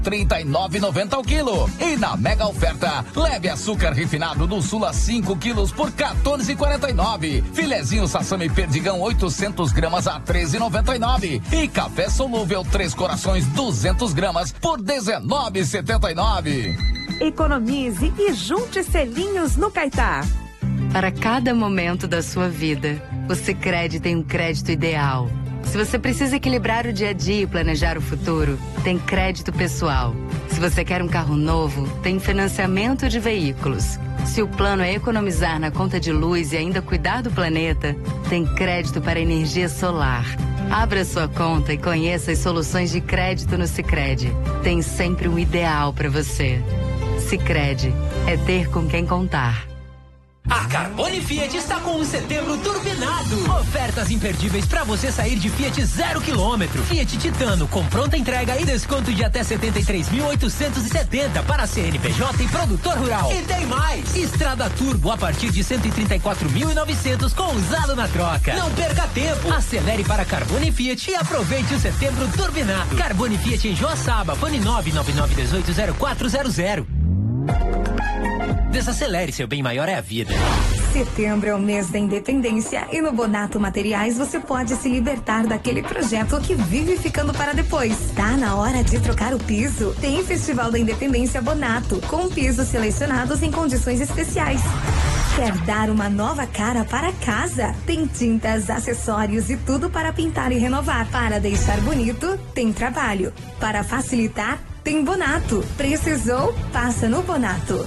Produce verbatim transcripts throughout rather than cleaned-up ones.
trinta e nove reais e noventa centavos ao quilo. E na mega oferta, leve açúcar refinado do Sula cinco quilos por quatorze reais e quarenta e nove centavos. Filezinho Sassami Perdigão oitocentos gramas a treze reais e noventa e nove centavos. E café solúvel Três Corações duzentas gramas por dezenove reais e setenta e nove centavos. Economize e junte selinhos no Caetá. Para cada momento da sua vida, o Sicredi tem um crédito ideal. Se você precisa equilibrar o dia a dia e planejar o futuro, tem crédito pessoal. Se você quer um carro novo, tem financiamento de veículos. Se o plano é economizar na conta de luz e ainda cuidar do planeta, tem crédito para energia solar. Abra sua conta e conheça as soluções de crédito no Sicredi. Tem sempre um ideal para você. Sicredi, é ter com quem contar. A Carbone Fiat está com um setembro turbinado. Ofertas imperdíveis para você sair de Fiat zero quilômetro. Fiat Titano com pronta entrega e desconto de até setenta e três mil oitocentos e setenta para C N P J e produtor rural. E tem mais! Estrada Turbo a partir de cento e trinta e quatro mil e novecentos com usado na troca. Não perca tempo. Acelere para Carbone Fiat e aproveite o setembro turbinado. Carbone Fiat em Joaçaba. Fone nove nove nove um oito zero quatro zero zero. Desacelere, seu bem maior é a vida. Setembro é o mês da independência e no Bonato Materiais você pode se libertar daquele projeto que vive ficando para depois. Tá na hora de trocar o piso? Tem Festival da Independência Bonato, com pisos selecionados em condições especiais. Quer dar uma nova cara para casa? Tem tintas, acessórios e tudo para pintar e renovar. Para deixar bonito, tem trabalho. Para facilitar, tem Bonato. Precisou? Passa no Bonato.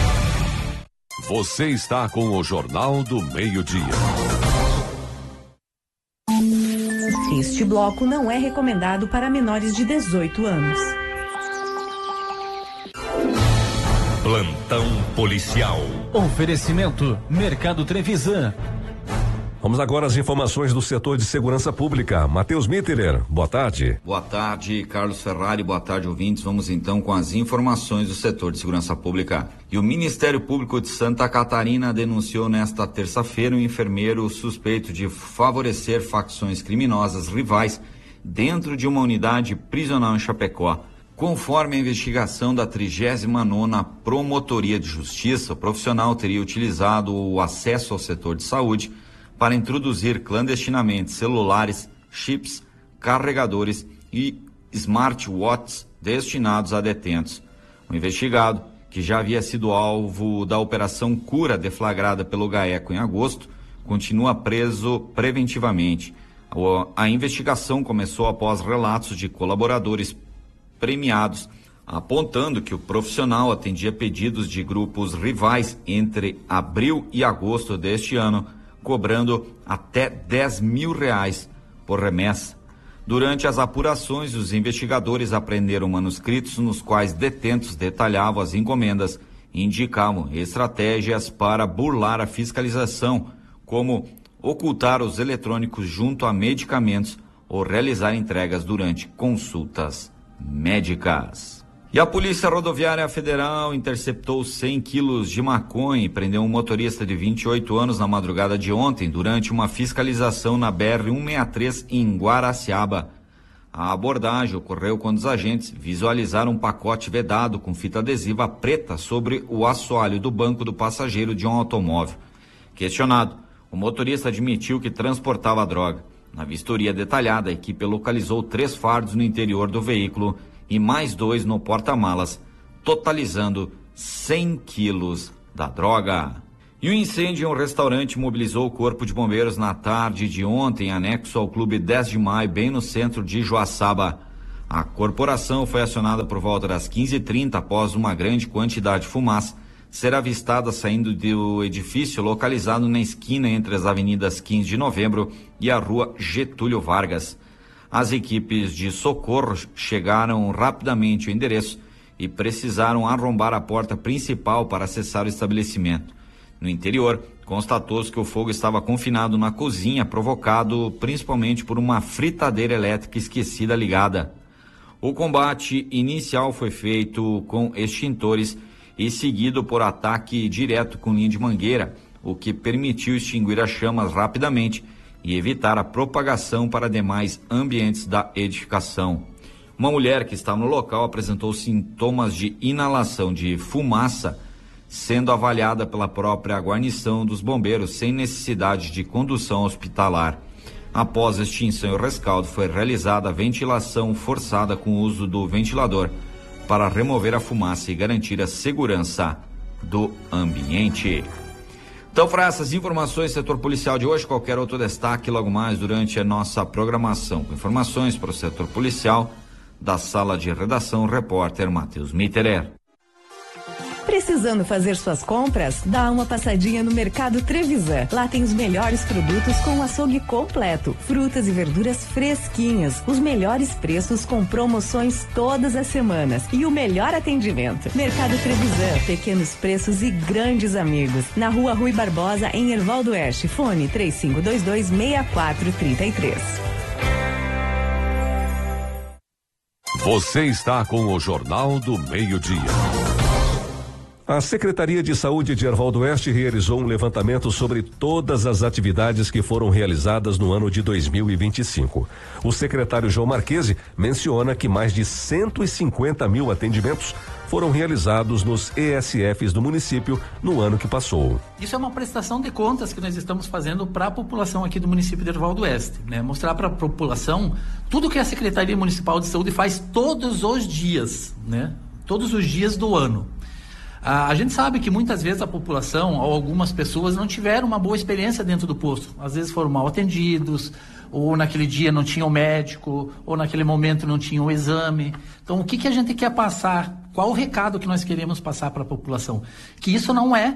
Você está com o Jornal do Meio-Dia. Este bloco não é recomendado para menores de dezoito anos. Plantão policial. Oferecimento Mercado Trevisan. Vamos agora às informações do setor de segurança pública. Matheus Mitteler, boa tarde. Boa tarde, Carlos Ferrari, boa tarde, ouvintes. Vamos então com as informações do setor de segurança pública. E o Ministério Público de Santa Catarina denunciou nesta terça-feira um enfermeiro suspeito de favorecer facções criminosas rivais dentro de uma unidade prisional em Chapecó. Conforme a investigação da trigésima nona Promotoria de Justiça, o profissional teria utilizado o acesso ao setor de saúde para introduzir clandestinamente celulares, chips, carregadores e smartwatches destinados a detentos. O investigado, que já havia sido alvo da Operação Cura deflagrada pelo GAECO em agosto, continua preso preventivamente. A investigação começou após relatos de colaboradores premiados, apontando que o profissional atendia pedidos de grupos rivais entre abril e agosto deste ano, cobrando até dez mil reais por remessa. Durante as apurações, os investigadores apreenderam manuscritos nos quais detentos detalhavam as encomendas e indicavam estratégias para burlar a fiscalização, como ocultar os eletrônicos junto a medicamentos ou realizar entregas durante consultas médicas. E a Polícia Rodoviária Federal interceptou cem quilos de maconha e prendeu um motorista de vinte e oito anos na madrugada de ontem, durante uma fiscalização na B R cento e sessenta e três em Guaraciaba. A abordagem ocorreu quando os agentes visualizaram um pacote vedado com fita adesiva preta sobre o assoalho do banco do passageiro de um automóvel. Questionado, o motorista admitiu que transportava a droga. Na vistoria detalhada, a equipe localizou três fardos no interior do veículo e mais dois no porta-malas, totalizando cem quilos da droga. E um incêndio em um restaurante mobilizou o Corpo de Bombeiros na tarde de ontem, anexo ao Clube dez de maio, bem no centro de Joaçaba. A corporação foi acionada por volta das quinze e trinta após uma grande quantidade de fumaça ser avistada saindo do edifício localizado na esquina entre as avenidas quinze de novembro e a rua Getúlio Vargas. As equipes de socorro chegaram rapidamente ao endereço e precisaram arrombar a porta principal para acessar o estabelecimento. No interior, constatou-se que o fogo estava confinado na cozinha, provocado principalmente por uma fritadeira elétrica esquecida ligada. O combate inicial foi feito com extintores e seguido por ataque direto com linha de mangueira, o que permitiu extinguir as chamas rapidamente e evitar a propagação para demais ambientes da edificação. Uma mulher que estava no local apresentou sintomas de inalação de fumaça, sendo avaliada pela própria guarnição dos bombeiros sem necessidade de condução hospitalar. Após a extinção e o rescaldo, foi realizada a ventilação forçada com o uso do ventilador para remover a fumaça e garantir a segurança do ambiente. Então, para essas informações do setor policial de hoje, qualquer outro destaque logo mais durante a nossa programação. Com informações para o setor policial, da sala de redação, repórter Matheus Mitterer. Precisando fazer suas compras? Dá uma passadinha no Mercado Trevisan. Lá tem os melhores produtos com açougue completo, frutas e verduras fresquinhas, os melhores preços com promoções todas as semanas e o melhor atendimento. Mercado Trevisan, pequenos preços e grandes amigos. Na Rua Rui Barbosa, em Erval do Oeste. Fone três cinco dois dois, seis quatro três três. Você está com o Jornal do Meio-Dia. A Secretaria de Saúde de Erval do Oeste realizou um levantamento sobre todas as atividades que foram realizadas no ano de dois mil e vinte e cinco. O secretário João Marquesi menciona que mais de cento e cinquenta mil atendimentos foram realizados nos E S Fs do município no ano que passou. Isso é uma prestação de contas que nós estamos fazendo para a população aqui do município de Erval do Oeste, né? Mostrar para a população tudo que a Secretaria Municipal de Saúde faz todos os dias, né? Todos os dias do ano. Ah, a gente sabe que muitas vezes a população ou algumas pessoas não tiveram uma boa experiência dentro do posto. Às vezes foram mal atendidos, ou naquele dia não tinham médico, ou naquele momento não tinham o exame. Então, o que, que a gente quer passar? Qual o recado que nós queremos passar para a população? Que isso não é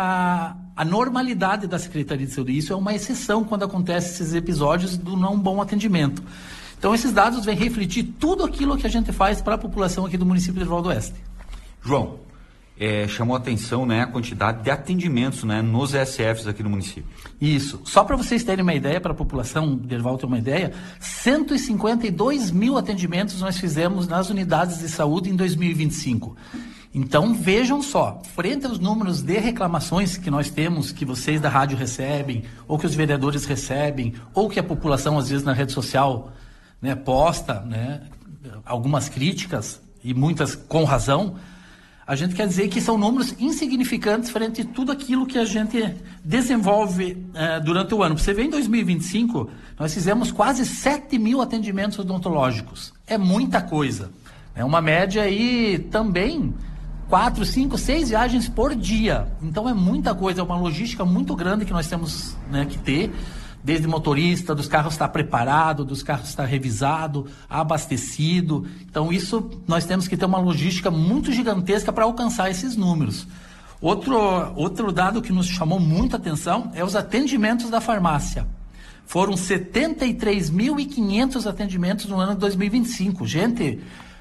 a, a normalidade da Secretaria de Saúde. Isso é uma exceção quando acontecem esses episódios do não bom atendimento. Então, esses dados vêm refletir tudo aquilo que a gente faz para a população aqui do município de Erval do Oeste. João, É, chamou a atenção, né, a quantidade de atendimentos, né, nos E S Fs aqui no município. Isso. Só para vocês terem uma ideia, para a população de Erval ter uma ideia, cento e cinquenta e dois mil atendimentos nós fizemos nas unidades de saúde em dois mil e vinte e cinco. Então, vejam só, frente aos números de reclamações que nós temos, que vocês da rádio recebem, ou que os vereadores recebem, ou que a população, às vezes, na rede social, né, posta, né, algumas críticas, e muitas com razão, a gente quer dizer que são números insignificantes frente a tudo aquilo que a gente desenvolve uh, durante o ano. Você vê, em dois mil e vinte e cinco, nós fizemos quase sete mil atendimentos odontológicos. É muita coisa. É uma média aí também, quatro, cinco, seis viagens por dia. Então é muita coisa, é uma logística muito grande que nós temos, né, que ter. Desde motorista, dos carros estar preparado, dos carros estar revisado, abastecido. Então isso nós temos que ter uma logística muito gigantesca para alcançar esses números. Outro, outro dado que nos chamou muita atenção é os atendimentos da farmácia. Foram setenta e três mil e quinhentos atendimentos no ano de dois mil e vinte e cinco. Gente,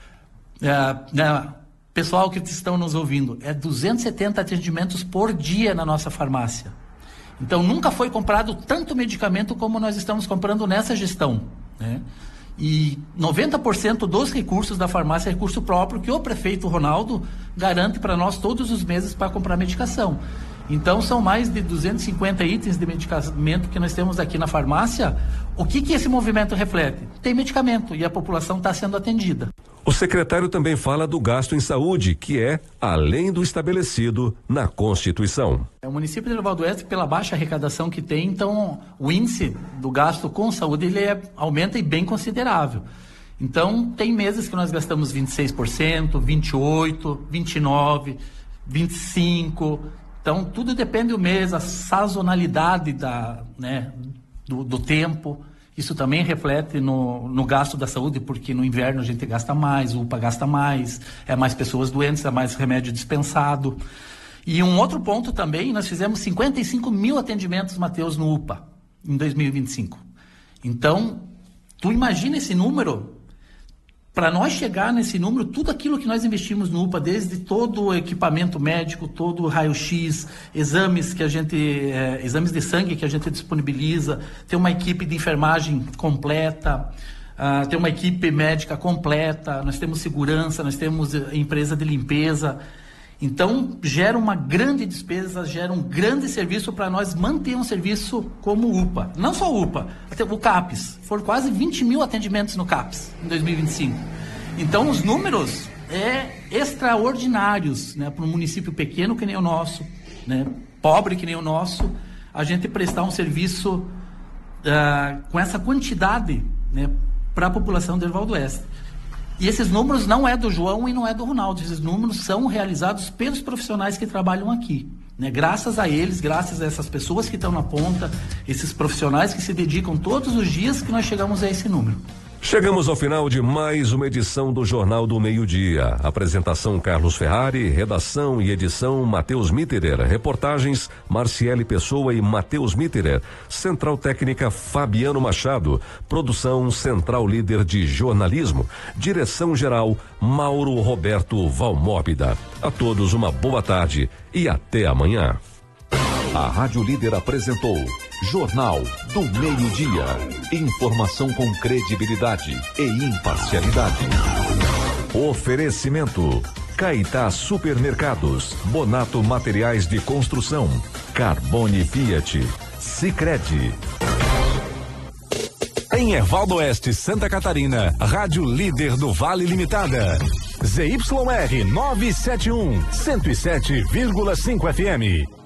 é, né, pessoal que estão nos ouvindo, é duzentos e setenta atendimentos por dia na nossa farmácia. Então, nunca foi comprado tanto medicamento como nós estamos comprando nessa gestão, né? E noventa por cento dos recursos da farmácia é recurso próprio que o prefeito Ronaldo garante para nós todos os meses para comprar medicação. Então, são mais de duzentos e cinquenta itens de medicamento que nós temos aqui na farmácia. O que que esse movimento reflete? Tem medicamento e a população está sendo atendida. O secretário também fala do gasto em saúde, que é além do estabelecido na Constituição. O município de Erval do Oeste, pela baixa arrecadação que tem, então o índice do gasto com saúde ele é, aumenta e bem considerável. Então, tem meses que nós gastamos vinte e seis por cento, vinte e oito por cento, vinte e nove por cento, vinte e cinco por cento. Então, tudo depende do mês, a sazonalidade da, né, do, do tempo. Isso também reflete no, no gasto da saúde, porque no inverno a gente gasta mais, o U P A gasta mais, é mais pessoas doentes, é mais remédio dispensado. E um outro ponto também, nós fizemos cinquenta e cinco mil atendimentos, Matheus, no U P A, em dois mil e vinte e cinco. Então, tu imagina esse número? Para nós chegar nesse número, tudo aquilo que nós investimos no U P A, desde todo o equipamento médico, todo o raio-x, exames que a gente, é, exames de sangue que a gente disponibiliza, tem uma equipe de enfermagem completa, uh, tem uma equipe médica completa, nós temos segurança, nós temos empresa de limpeza. Então, gera uma grande despesa, gera um grande serviço para nós manter um serviço como o U P A. Não só o U P A, até o CAPES. Foram quase vinte mil atendimentos no CAPES em dois mil e vinte e cinco. Então os números é extraordinários, né, para um município pequeno que nem o nosso, né, pobre que nem o nosso, a gente prestar um serviço uh, com essa quantidade, né, para a população do Erval do Oeste. E esses números não é do João e não é do Ronaldo, esses números são realizados pelos profissionais que trabalham aqui, né? Graças a eles, graças a essas pessoas que estão na ponta, esses profissionais que se dedicam todos os dias, que nós chegamos a esse número. Chegamos ao final de mais uma edição do Jornal do Meio-Dia. Apresentação Carlos Ferrari, redação e edição Matheus Mitterer, reportagens Marciele Pessoa e Matheus Mitterer, Central Técnica Fabiano Machado, produção Central Líder de Jornalismo, direção geral Mauro Roberto Valmórbida. A todos uma boa tarde e até amanhã. A Rádio Líder apresentou Jornal do Meio-Dia. Informação com credibilidade e imparcialidade. Oferecimento: Caetá Supermercados, Bonato Materiais de Construção, Carbone Fiat, Sicredi. Em Erval do Oeste, Santa Catarina, Rádio Líder do Vale Limitada. Z Y R novecentos e setenta e um, cento e sete vírgula cinco F M.